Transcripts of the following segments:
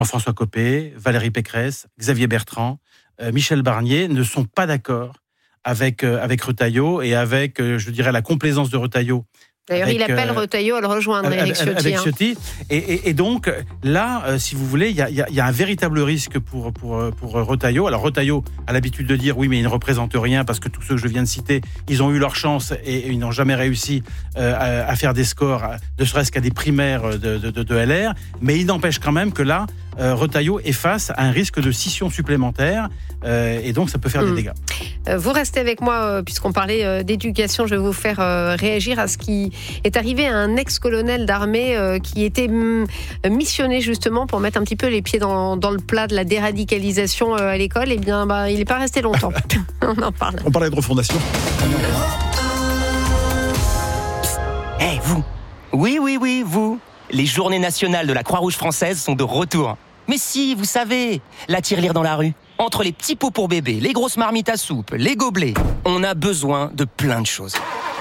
Jean-François Copé, Valérie Pécresse, Xavier Bertrand, Michel Barnier ne sont pas d'accord avec Retailleau et avec, je dirais, la complaisance de Retailleau. D'ailleurs, il appelle Retailleau à le rejoindre, Éric Ciotti. Avec Ciotti. Et donc, là, si vous voulez, il y a un véritable risque pour Retailleau. Alors, Retailleau a l'habitude de dire, oui, mais il ne représente rien, parce que tous ceux que je viens de citer, ils ont eu leur chance et ils n'ont jamais réussi à faire des scores, ne serait-ce qu'à des primaires de LR. Mais il n'empêche quand même que là, Retailleau est face à un risque de scission supplémentaire, et donc ça peut faire des dégâts. Vous restez avec moi, puisqu'on parlait d'éducation, je vais vous faire réagir à ce qui est arrivé à un ex-colonel d'armée qui était missionné justement pour mettre un petit peu les pieds dans le plat de la déradicalisation à l'école. Eh bien, il n'est pas resté longtemps. On en parle. On parlait de refondation. Vous. Oui, vous. Les journées nationales de la Croix-Rouge française sont de retour. Mais si, vous savez, la tirelire dans la rue. Entre les petits pots pour bébé, les grosses marmites à soupe, les gobelets, on a besoin de plein de choses.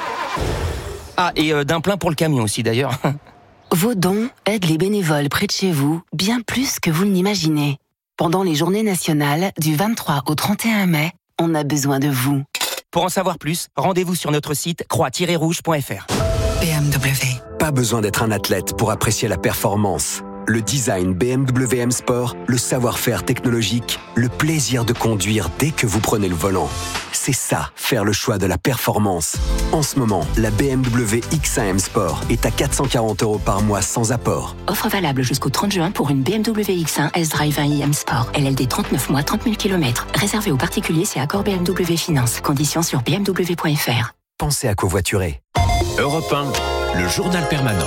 Ah, et d'un plein pour le camion aussi d'ailleurs. Vos dons aident les bénévoles près de chez vous bien plus que vous ne l'imaginez. Pendant les journées nationales, du 23 au 31 mai, on a besoin de vous. Pour en savoir plus, rendez-vous sur notre site croix-rouge.fr. BMW. Pas besoin d'être un athlète pour apprécier la performance. Le design BMW M Sport, le savoir-faire technologique, le plaisir de conduire dès que vous prenez le volant. C'est ça, faire le choix de la performance. En ce moment, la BMW X1 M Sport est à 440 € par mois sans apport. Offre valable jusqu'au 30 juin pour une BMW X1 S-Drive 1i M Sport. LLD 39 mois, 30 000 km. Réservé aux particuliers, c'est accord BMW Finance. Conditions sur bmw.fr. Pensez à covoiturer. Europe 1, le journal permanent.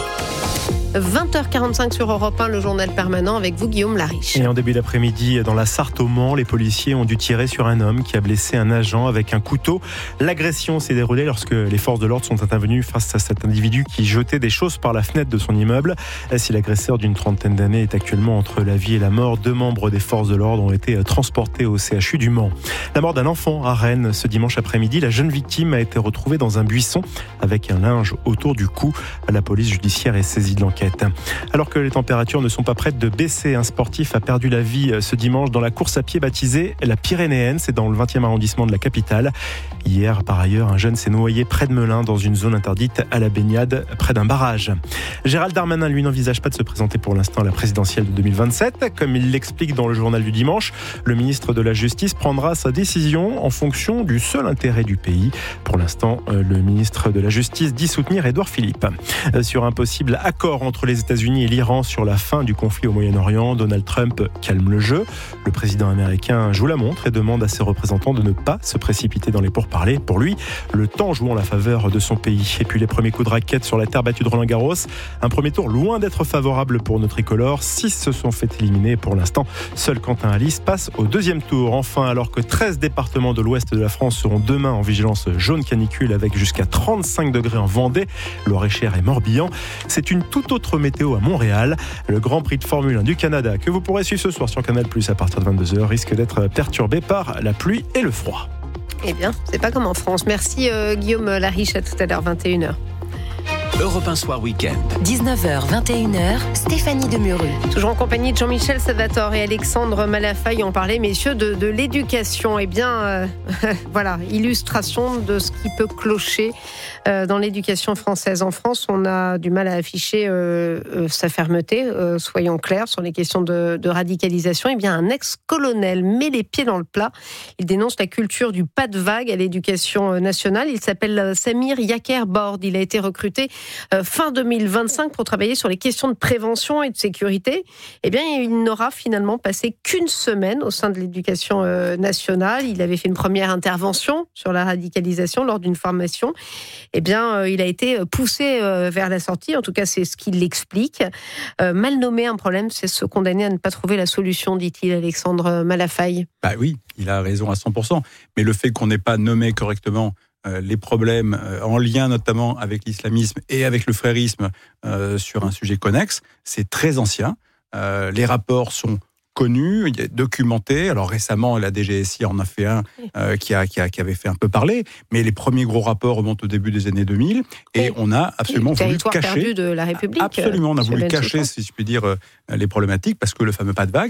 20h45 sur Europe 1, le journal permanent avec vous, Guillaume Lariche. Et en début d'après-midi, dans la Sarthe au Mans, les policiers ont dû tirer sur un homme qui a blessé un agent avec un couteau. L'agression s'est déroulée lorsque les forces de l'ordre sont intervenues face à cet individu qui jetait des choses par la fenêtre de son immeuble. Si l'agresseur d'une trentaine d'années est actuellement entre la vie et la mort, 2 membres des forces de l'ordre ont été transportés au CHU du Mans. La mort d'un enfant à Rennes ce dimanche après-midi. La jeune victime a été retrouvée dans un buisson avec un linge autour du cou. La police judiciaire est saisie de l'enquête. Alors que les températures ne sont pas prêtes de baisser, un sportif a perdu la vie ce dimanche dans la course à pied baptisée la Pyrénéenne. C'est dans le 20e arrondissement de la capitale. Hier, par ailleurs, un jeune s'est noyé près de Melun dans une zone interdite à la baignade près d'un barrage. Gérald Darmanin, lui, n'envisage pas de se présenter pour l'instant à la présidentielle de 2027. Comme il l'explique dans le journal du dimanche, le ministre de la Justice prendra sa décision en fonction du seul intérêt du pays. Pour l'instant, le ministre de la Justice dit soutenir Édouard Philippe. Sur un possible accord entre les États-Unis et l'Iran sur la fin du conflit au Moyen-Orient, Donald Trump calme le jeu. Le président américain joue la montre et demande à ses représentants de ne pas se précipiter dans les pourparlers. Pour lui, le temps joue en la faveur de son pays. Et puis les premiers coups de raquette sur la terre battue de Roland-Garros. Un premier tour loin d'être favorable pour nos tricolores. 6 se sont fait éliminer pour l'instant. Seul Quentin Alice passe au 2e tour. Enfin, alors que 13 départements de l'ouest de la France seront demain en vigilance jaune canicule avec jusqu'à 35 degrés en Vendée, Loir-et-Cher et Morbihan, c'est une toute autre météo à Montréal. Le Grand Prix de Formule 1 du Canada, que vous pourrez suivre ce soir sur Canal+ à partir de 22h, risque d'être perturbé par la pluie et le froid. Eh bien, c'est pas comme en France. Merci Guillaume Lariche, à tout à l'heure, 21h. Europe 1 Soir Week-end. 19h, 21h, Stéphanie Demureux. Toujours en compagnie de Jean-Michel Salvatore et Alexandre Malafaille. On parlait, messieurs, de l'éducation. Eh bien, voilà, illustration de ce qui peut clocher dans l'éducation française. En France, on a du mal à afficher sa fermeté, soyons clairs, sur les questions de radicalisation. Eh bien, un ex-colonel met les pieds dans le plat. Il dénonce la culture du pas de vague à l'éducation nationale. Il s'appelle Samir Yaker-Bord. Il a été recruté fin 2025 pour travailler sur les questions de prévention et de sécurité. Eh bien, il n'aura finalement passé qu'une semaine au sein de l'éducation nationale. Il avait fait une première intervention sur la radicalisation lors d'une formation. Eh bien, il a été poussé vers la sortie. En tout cas, c'est ce qu'il explique. Mal nommer un problème, c'est se condamner à ne pas trouver la solution, dit-il, Alexandre Malafaille. Oui, il a raison à 100%. Mais le fait qu'on n'ait pas nommé correctement les problèmes en lien notamment avec l'islamisme et avec le frérisme sur un sujet connexe, c'est très ancien. Les rapports sont connus, documentés. Alors récemment, la DGSI en a fait un qui avait fait un peu parler, mais les premiers gros rapports remontent au début des années 2000 et on a absolument voulu cacher. Perdu de la République. Absolument, on a voulu cacher, si je puis dire, les problématiques parce que le fameux pas de vague,